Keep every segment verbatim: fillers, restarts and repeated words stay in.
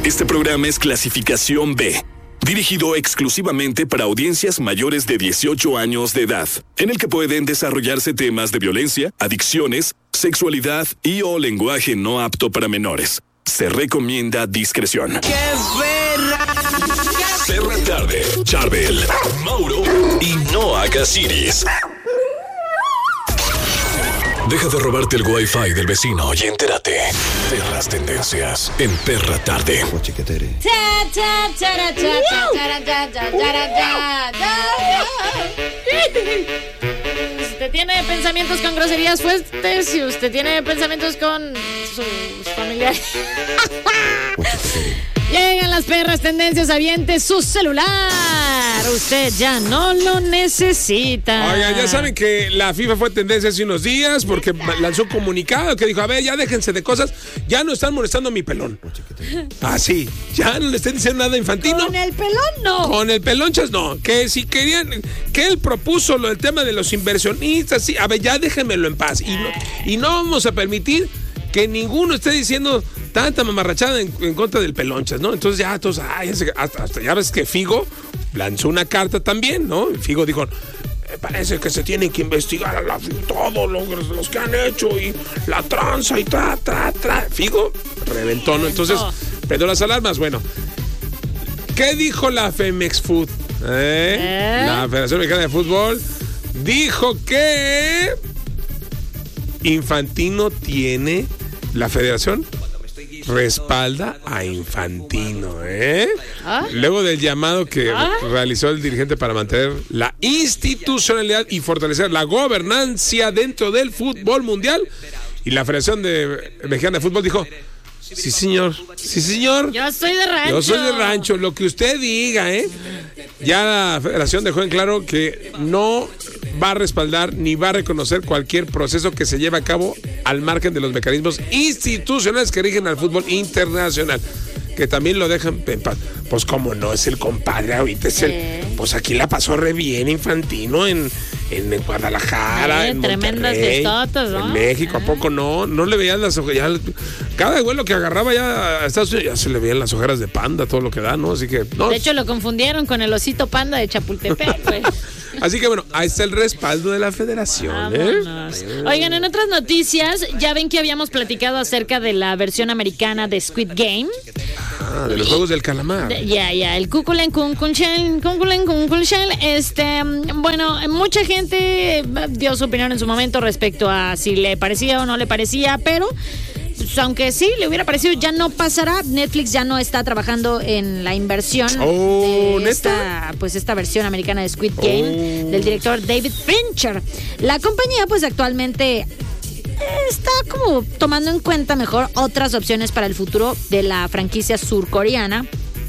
Este programa es clasificación B, dirigido exclusivamente para audiencias mayores de dieciocho años de edad, en el que pueden desarrollarse temas de violencia, adicciones, sexualidad y o lenguaje no apto para menores. Se recomienda discreción. ¡Qué perra! Perra Tarde, Charbel, Mauro y Noah Casiris. Deja de robarte el wifi del vecino y entérate de las tendencias en Perra Tarde. Si usted tiene pensamientos con groserías fuertes, si usted tiene pensamientos con sus familiares, llegan las perras tendencias, aviente su celular. Usted ya no lo necesita. Oigan, ya saben que la FIFA fue tendencia hace unos días porque lanzó un comunicado que dijo, a ver, ya déjense de cosas, ya no están molestando a mi pelón. Así, ya no le estén diciendo nada infantino. Con el pelón no. Con el pelonchas no. Que si querían, que él propuso lo del tema de los inversionistas, sí, a ver, ya déjenmelo en paz. Y no, y no vamos a permitir que ninguno esté diciendo tanta mamarrachada en, en contra del pelonchas, ¿no? Entonces ya todos, ay, hasta, hasta ya ves que Figo lanzó una carta también, ¿no? Figo dijo, me parece que se tienen que investigar a la, todos los, los que han hecho y la tranza y tra, tra, tra. Figo reventó, ¿no? Entonces, prendió las alarmas. Bueno, ¿qué dijo la Femex Food? ¿Eh? ¿Eh? La Federación Mexicana de Fútbol dijo que Infantino tiene, la federación respalda a Infantino, ¿eh? ¿Ah? Luego del llamado que ¿Ah? realizó el dirigente para mantener la institucionalidad y fortalecer la gobernancia dentro del fútbol mundial, y la Federación de Mexicana de Fútbol dijo, sí señor, sí señor. Yo soy de rancho. Yo soy de rancho, lo que usted diga, ¿eh? Ya la Federación dejó en claro que no va a respaldar ni va a reconocer cualquier proceso que se lleve a cabo al margen de los mecanismos institucionales que rigen al fútbol internacional. Que también lo dejan en paz. Pues como no, es el compadre ahorita, es el, eh. pues aquí la pasó re bien Infantino en, en Guadalajara, eh, en tremendas Monterrey, testotas, ¿no? En México, ¿a poco no? No le veían las ojeras, cada vuelo que agarraba ya a Estados Unidos, ya se le veían las ojeras de panda, todo lo que da, ¿no? Así que, no. De hecho, lo confundieron con el osito panda de Chapultepec, güey. Así que bueno, ahí está el respaldo de la federación, ¿eh? Oigan, en otras noticias, ya ven que habíamos platicado acerca de la versión americana de Squid Game. Ah, de los juegos del calamar. Ya, ya, yeah, el Kukulen Kunkunchen, Kunkulen Kunkunchen. Este, bueno, mucha gente dio su opinión en su momento respecto a si le parecía o no le parecía, pero pues, aunque sí le hubiera parecido, ya no pasará. Netflix ya no está trabajando en la inversión oh, de esta, pues esta versión americana de Squid Game oh. del director David Fincher. La compañía pues actualmente está como tomando en cuenta mejor otras opciones para el futuro de la franquicia surcoreana,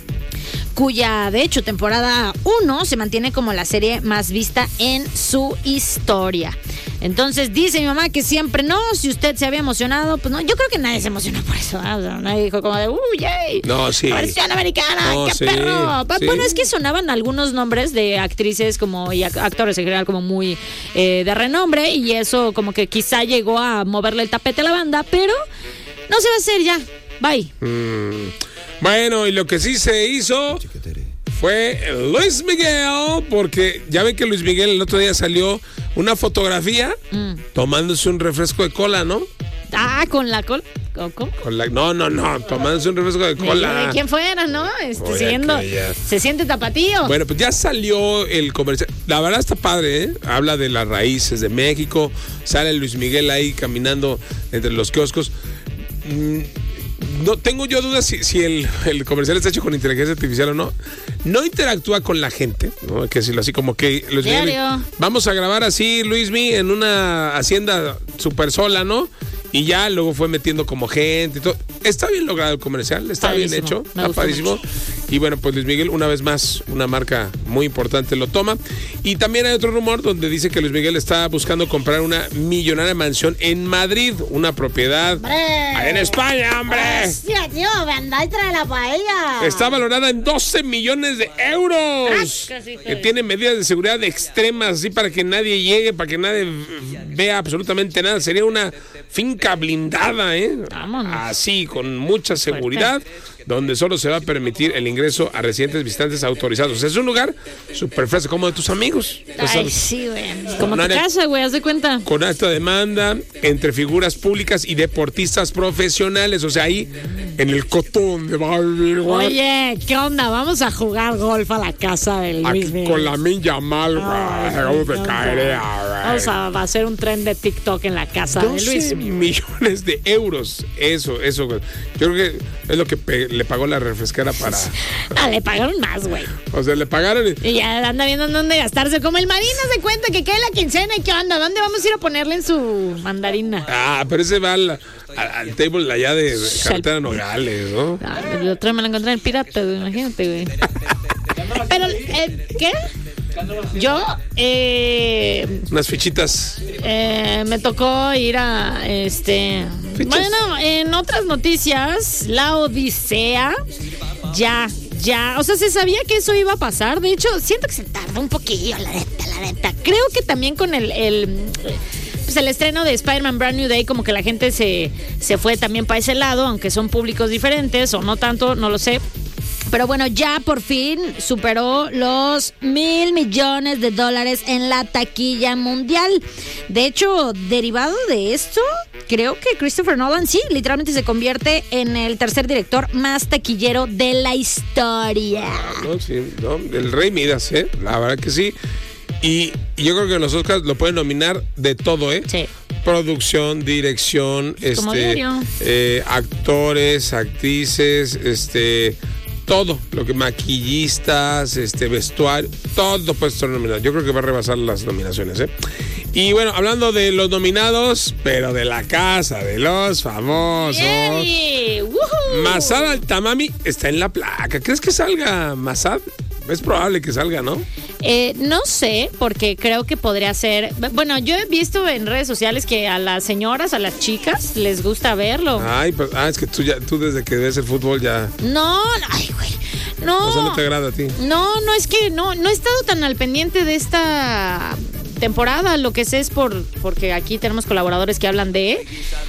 cuya de hecho temporada uno se mantiene como la serie más vista en su historia. Entonces dice mi mamá que siempre no, si usted se había emocionado, pues no, yo creo que nadie se emocionó por eso, ¿eh? O sea, nadie dijo como de, uy, yay, no, sí. versión americana, no, qué sí, perro. Sí. Bueno, es que sonaban algunos nombres de actrices como y actores en general como muy eh, de renombre, y eso como que quizá llegó a moverle el tapete a la banda, pero no se va a hacer ya, bye. Mm. Bueno, y lo que sí se hizo fue Luis Miguel, porque ya ven que Luis Miguel el otro día salió una fotografía mm. tomándose un refresco de cola, ¿no? Ah, con la cola. ¿Cómo? Con la, no, no, no, tomándose un refresco de cola. De quién fuera, ¿no? Este, siguiendo, se siente tapatío. Bueno, pues ya salió el comercial. La verdad está padre, ¿eh? Habla de las raíces de México. Sale Luis Miguel ahí caminando entre los kioscos. Mm. No tengo yo dudas si, si el, el comercial está hecho con inteligencia artificial o no. No interactúa con la gente, ¿no? Hay que decirlo así, como que Luis Miguel, vamos a grabar así, Luismi, en una hacienda súper sola, ¿no? Y ya luego fue metiendo como gente y todo. Está bien logrado el comercial, está padrísimo, bien hecho, está padrísimo. Mucho. Y bueno, pues Luis Miguel, una vez más, una marca muy importante lo toma. Y también hay otro rumor donde dice que Luis Miguel está buscando comprar una millonaria mansión en Madrid, una propiedad ¡hombre! En España, hombre. Hostia, tío, anda y trae la paella. Está valorada en doce millones de euros. Ah, que tiene medidas de seguridad extremas, así para que nadie llegue, para que nadie vea absolutamente nada. Sería una finca blindada, ¿eh? Vámonos. Así, con mucha seguridad, donde solo se va a permitir el ingreso a residentes visitantes autorizados. Es un lugar súper fresco, como de tus amigos. Ay, sí, güey. Como tu área, casa, güey, haz de cuenta. Con alta demanda entre figuras públicas y deportistas profesionales. O sea, ahí en el coto donde va a vivir, güey. Oye, ¿qué onda? Vamos a jugar golf a la casa del Luis. Aquí con la Minya Mal, güey. ¿Cómo te caería, güey? Vamos a hacer un tren de TikTok en la casa de Luis. Millones de euros. Eso, eso, güey. Yo creo que es lo que pe- le pagó la refresquera para. Ah, le pagaron más, güey. O sea, le pagaron. Y... y ya anda viendo dónde gastarse. Como el Marina se cuenta que cae la quincena y qué onda. ¿Dónde vamos a ir a ponerle en su mandarina? Ah, pero ese va al, al, al table allá de, de Carretera Nogales, ¿no? Ah, el otro me lo encontré en el Pirata, güey, imagínate, güey. Pero, eh, ¿qué? Yo, eh, Unas fichitas. eh, me tocó ir a, este... Fichas. Bueno, en otras noticias, la Odisea ya... Ya, o sea, se sabía que eso iba a pasar. De hecho, siento que se tarda un poquillo, la neta, la neta. Creo que también con el, el, pues el estreno de Spider-Man Brand New Day, como que la gente se, se fue también para ese lado, aunque son públicos diferentes o no tanto, no lo sé. Pero bueno, ya por fin superó los mil millones de dólares en la taquilla mundial. De hecho, derivado de esto, creo que Christopher Nolan sí, literalmente se convierte en el tercer director más taquillero de la historia. No, sí, no, el Rey Midas, ¿eh? La verdad que sí. Y, y yo creo que los Oscars lo pueden nominar de todo, ¿eh? Sí. Producción, dirección, Como este, diario. eh, actores, actrices, este... todo, lo que maquillistas, este vestuario, todo puede estar nominado. Yo creo que va a rebasar las nominaciones, ¿eh? Y bueno, hablando de los nominados, pero de la casa de los famosos. ¡Yay! ¡Woohoo! Masad Altamami está en la placa. ¿Crees que salga Masad? Es probable que salga, ¿no? Eh, no sé, porque creo que podría ser... Bueno, yo he visto en redes sociales que a las señoras, a las chicas, les gusta verlo. Ay, pues, ah, es que tú ya, tú desde que ves el fútbol ya... No, ay, güey, no. O sea, no te agrada a ti. No, no, es que no, no he estado tan al pendiente de esta temporada. Lo que sé es por porque aquí tenemos colaboradores que hablan de...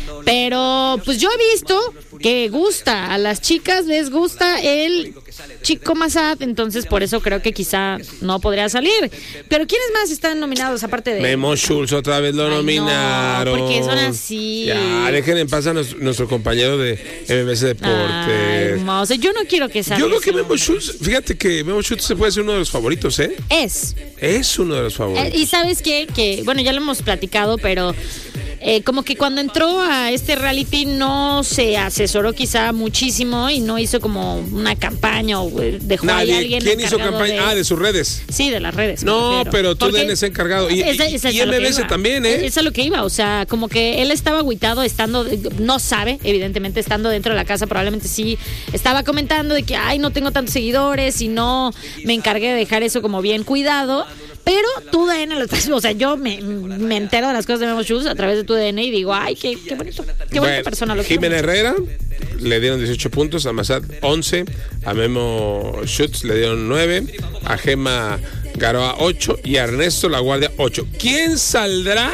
Pero, pues yo he visto que gusta, a las chicas les gusta el chico Masad, entonces por eso creo que quizá no podría salir. Pero ¿quiénes más están nominados aparte de... Memo Schultz otra vez lo Ay, nominaron. no, porque son así. Ya, dejen en paz a nuestro, nuestro compañero de M B S Deportes. Ay, no, o sea, yo no quiero que salga. Yo creo que ese Memo Schultz, fíjate que Memo Schultz se puede ser uno de los favoritos, ¿eh? Es. Es uno de los favoritos. Eh, y sabes qué, que bueno, ya lo hemos platicado, pero eh, como que cuando entró a este reality no se asesoró quizá muchísimo y no hizo como una campaña o eh, dejó Nadie. ahí a alguien ¿Quién hizo encargado campaña? de... Ah, de sus redes. Sí, de las redes. No, me refiero. pero tú Porque de ese encargado. Y, esa- y- esa es y a lo que M B S iba. también, ¿eh? Es a lo que iba, o sea, como que él estaba agüitado estando, no sabe, evidentemente, estando dentro de la casa, probablemente sí estaba comentando de que, ay, no tengo tantos seguidores y no me encargué de dejar eso como bien cuidado. Pero tu D N lo estás, o sea, yo me, me entero de las cosas de Memo Schultz a través de tu D N y digo, ay, qué, qué bonito, qué bonita Bueno, persona. Lo quiero Jimena mucho. Herrera le dieron dieciocho puntos, a Masad once, a Memo Schultz le dieron nueve, a Gema Garoa ocho y a Ernesto La Guardia ocho. ¿Quién saldrá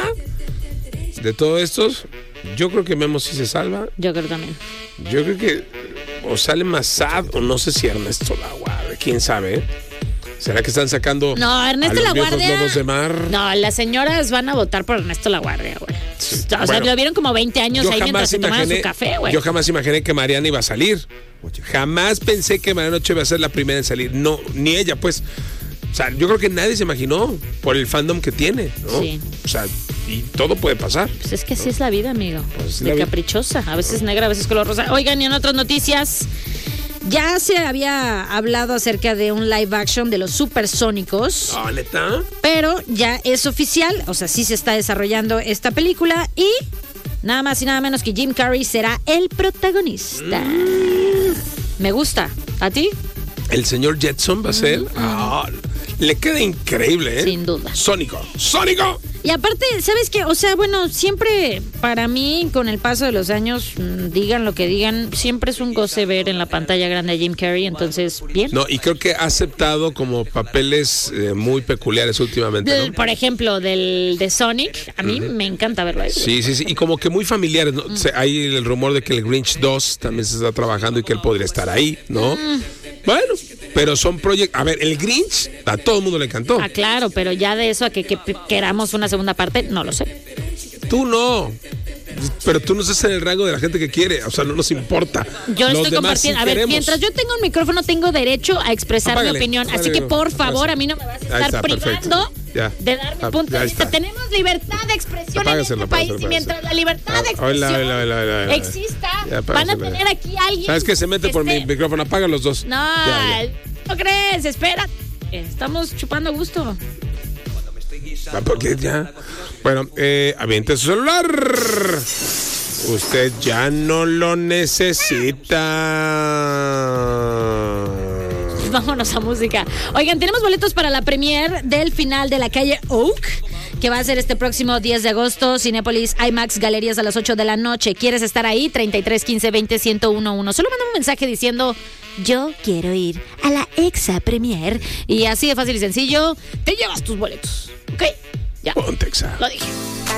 de todos estos? Yo creo que Memo sí se salva. Yo creo también. Yo creo que o sale Masad o no sé si Ernesto La Guardia, quién sabe, ¿eh? ¿Será que están sacando No, Ernesto a los La viejos Guardia. lobos de mar? No, las señoras van a votar por Ernesto La Guardia, güey. Sí, O sea, bueno, lo vieron como veinte años yo ahí mientras jamás se tomaban imaginé, su café, güey. yo jamás imaginé que Mariana iba a salir. Jamás pensé que Mariana Ochoa iba a ser la primera en salir. No, ni ella, pues. O sea, yo creo que nadie se imaginó por el fandom que tiene, ¿no? Sí. O sea, y todo puede pasar. Pues es que así es la vida, amigo. Pues es de la vida. caprichosa. A veces negra, a veces color rosa. Oigan, y en otras noticias, ya se había hablado acerca de un live action de los Supersónicos, Ah, ¿neta? pero ya es oficial. O sea, sí se está desarrollando esta película y nada más y nada menos que Jim Carrey será el protagonista. Me gusta. ¿A ti? El señor Jetson va a ser. Ah, le queda increíble, ¿eh? Sin duda. Sónico. ¡Sónico! Y aparte, ¿sabes qué? O sea, bueno, siempre para mí, con el paso de los años, digan lo que digan, siempre es un goce ver en la pantalla grande a Jim Carrey, entonces, bien. No, y creo que ha aceptado como papeles eh, muy peculiares últimamente, Del, ¿no? por ejemplo, del de Sonic, a mí uh-huh. me encanta verlo ahí. Sí, sí, sí, y como que muy familiares, ¿no? Mm. Hay el rumor de que el Grinch dos también se está trabajando y que él podría estar ahí, ¿no? Mm. Bueno, pero son proyectos. A ver, el Grinch a todo el mundo le encantó. Ah, claro, pero ya de eso a que, que queramos una segunda parte, no lo sé. Tú no. Pero tú no estás en el rango de la gente que quiere, o sea, no nos importa. Yo Los estoy compartiendo. Sí a ver, queremos. Mientras yo tengo un micrófono, tengo derecho a expresar apágale, mi opinión. Apágale, así que, por favor, a mí no me vas a estar está, privando ya. de dar mi punto de vista. Tenemos libertad de expresión apágaselo, en este país y mientras la libertad de expresión hola, hola, hola, hola, hola. exista, ya, van a tener aquí a alguien. ¿Sabes qué? Se mete que por esté... mi micrófono, apaga los dos. No, ya, ya. ¿No crees? Espera. Estamos chupando gusto. Porque ya. Bueno, eh, aviente su celular. Usted ya no lo necesita. Vámonos a música. Oigan, tenemos boletos para la premier del final de La Calle Oak, que va a ser este próximo diez de agosto, Cinépolis IMAX Galerías a las ocho de la noche. ¿Quieres estar ahí? treinta y tres quince veinte ciento uno. Solo manda un mensaje diciendo: yo quiero ir a la Exa Premier. Y así de fácil y sencillo, te llevas tus boletos. ¿Ok? Ya. Ponte Exa. Lo dije.